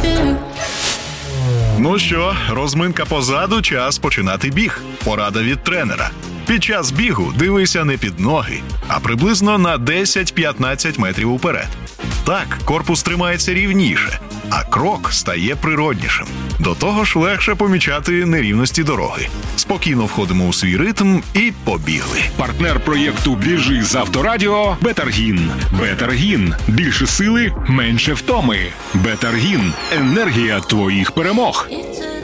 Ну що, розминка позаду, час починати біг. Порада від тренера. Під час бігу дивися не під ноги, а приблизно на 10-15 метрів уперед. Так корпус тримається рівніше, а крок стає природнішим. До того ж легше помічати нерівності дороги. Спокійно входимо у свій ритм і побігли. Партнер проєкту «Біжи» з Авторадіо – Бетаргін. Бетаргін. Більше сили, менше втоми. Бетаргін. Енергія твоїх перемог.